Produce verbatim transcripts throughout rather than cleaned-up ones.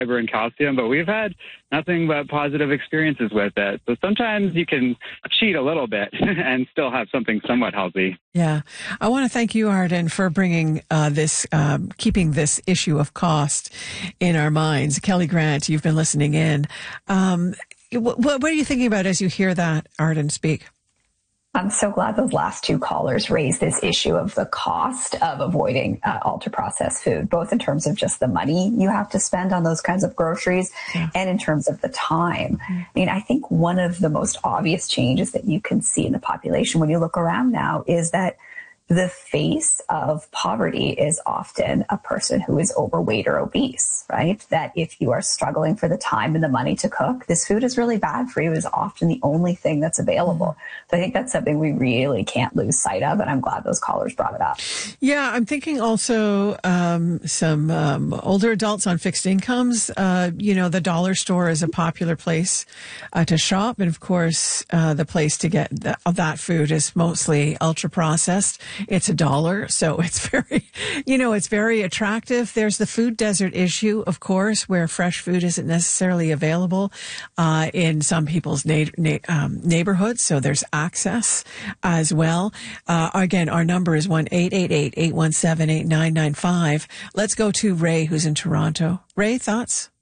fiber and calcium, but we've had nothing but positive experiences with it. So sometimes you can cheat a little bit and still have something somewhat healthy. Yeah. I want to thank you, Arden, for bringing uh, this, um, keeping this issue of cost in our minds. Kelly Grant, you've been listening in. Um, what, what are you thinking about as you hear that, Arden, speak? I'm so glad those last two callers raised this issue of the cost of avoiding uh, ultra-processed food, both in terms of just the money you have to spend on those kinds of groceries yeah. and in terms of the time. Mm-hmm. I mean, I think one of the most obvious changes that you can see in the population when you look around now is that the face of poverty is often a person who is overweight or obese, right? That if you are struggling for the time and the money to cook, this food is really bad for you is often the only thing that's available. So I think that's something we really can't lose sight of, and I'm glad those callers brought it up. Yeah, I'm thinking also um, some um, older adults on fixed incomes. Uh, you know, the dollar store is a popular place uh, to shop, and of course, uh, the place to get th- that food is mostly ultra-processed. It's a dollar, so it's very, you know, it's very attractive. There's the food desert issue, of course, where fresh food isn't necessarily available uh, in some people's na- na- um, neighborhoods, so there's access as well. Uh, again, our number is one eight eight eight, eight one seven, eight nine nine five. Let's go to Ray, who's in Toronto. Ray, thoughts?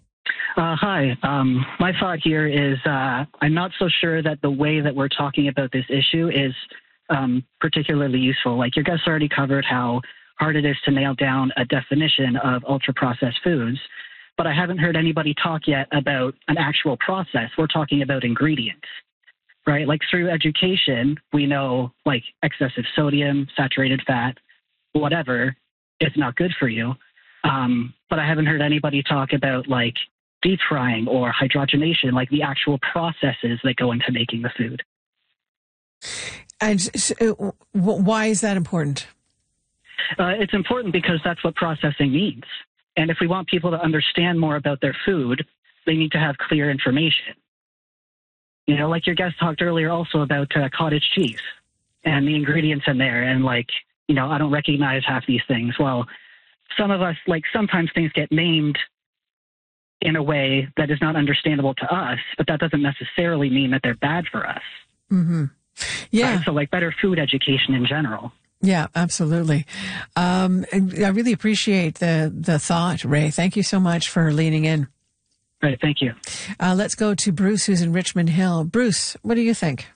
Uh, hi. Um, my thought here is uh, I'm not so sure that the way that we're talking about this issue is Um, particularly useful. Like your guests already covered how hard it is to nail down a definition of ultra-processed foods, but I haven't heard anybody talk yet about an actual process. We're talking about ingredients, right? Like through education, we know like excessive sodium, saturated fat, whatever, it's not good for you. Um, but I haven't heard anybody talk about like deep frying or hydrogenation, like the actual processes that go into making the food. And so, why is that important? Uh, it's important because that's what processing means. And if we want people to understand more about their food, they need to have clear information. You know, like your guest talked earlier also about uh, cottage cheese and the ingredients in there. And like, you know, I don't recognize half these things. Well, some of us, like sometimes things get named in a way that is not understandable to us, but that doesn't necessarily mean that they're bad for us. Mm-hmm. Yeah. Right? So like better food education in general. Yeah, absolutely. Um, I really appreciate the, the thought, Ray. Thank you so much for leaning in. Right. Thank you. Uh, let's go to Bruce, who's in Richmond Hill. Bruce, what do you think?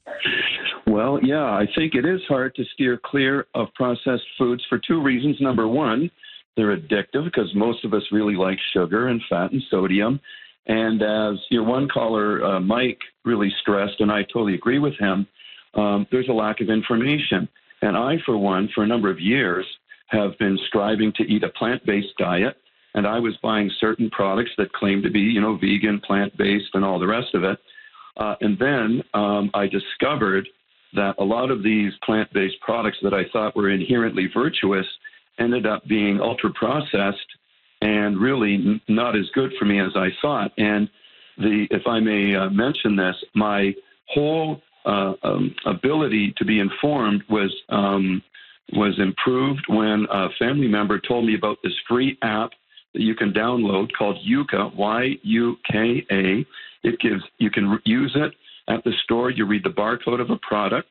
Well, yeah, I think it is hard to steer clear of processed foods for two reasons. Number one, they're addictive because most of us really like sugar and fat and sodium. And as your one caller, uh, Mike, really stressed, and I totally agree with him, um, there's a lack of information. And I, for one, for a number of years, have been striving to eat a plant-based diet. And I was buying certain products that claim to be, you know, vegan, plant-based, and all the rest of it. Uh, and then um, I discovered that a lot of these plant-based products that I thought were inherently virtuous ended up being ultra-processed and really n- not as good for me as I thought. And the, if I may uh, mention this, my whole uh, um, ability to be informed was um, was improved when a family member told me about this free app that you can download called Yuka, Y U K A. It gives you can re- use it at the store. You read the barcode of a product.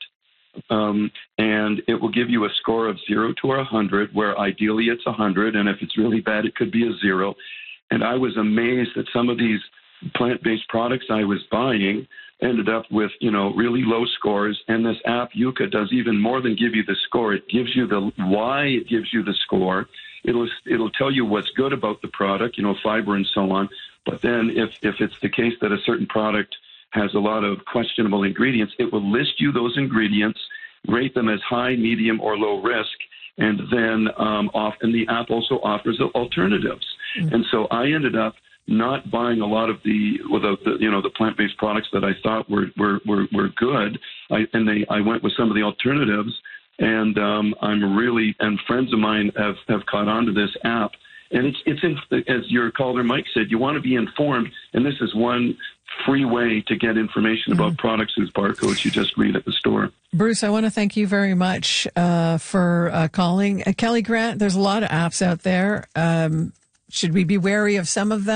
Um, and it will give you a score of zero to a hundred, where ideally it's a hundred, and if it's really bad, it could be a zero. And I was amazed that some of these plant-based products I was buying ended up with, you know, really low scores. And this app, Yuka, does even more than give you the score. It gives you the why it gives you the score. It'll it'll tell you what's good about the product, you know, fiber and so on. But then if if it's the case that a certain product has a lot of questionable ingredients, it will list you those ingredients, rate them as high, medium, or low risk, and then um, off. And the app also offers alternatives. Mm-hmm. And so I ended up not buying a lot of the, well, the, the you know the plant-based products that I thought were were were, were good. I, and they I went with some of the alternatives, and um, I'm really and friends of mine have have caught on to this app. And it's, it's in, as your caller Mike said, you want to be informed, and this is one free way to get information about mm-hmm. products whose barcodes you just read at the store. Bruce, I want to thank you very much uh, for uh, calling. Uh, Kelly Grant, there's a lot of apps out there. Um, Should we be wary of some of them?